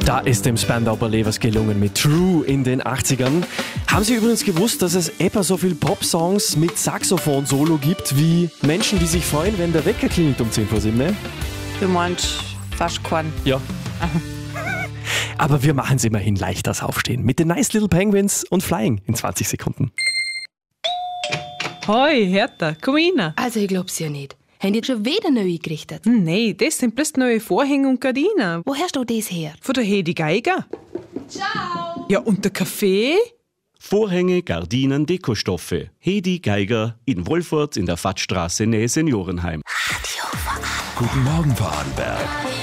Da ist dem Spandau Ballet was gelungen mit True in den 80ern. Haben Sie übrigens gewusst, dass es etwa so viele Pop-Songs mit Saxophon-Solo gibt, wie Menschen, die sich freuen, wenn der Wecker klingelt um 10 vor 7, ne? Du meinst fast keinen. Ja. Aber wir machen es immerhin leicht, das Aufstehen. Mit den Nice Little Penguins und Flying in 20 Sekunden. Hoi, Hertha, komm rein. Also ich glaub's ja nicht. Haben die schon wieder neu eingerichtet? Nein, das sind bloß neue Vorhänge und Gardinen. Woher hast du das her? Von der Hedi Geiger. Ciao! Ja, und der Kaffee? Vorhänge, Gardinen, Dekostoffe. Hedi Geiger in Wolfurt in der Fattstraße nähe Seniorenheim. Guten Morgen, Vorarlberg.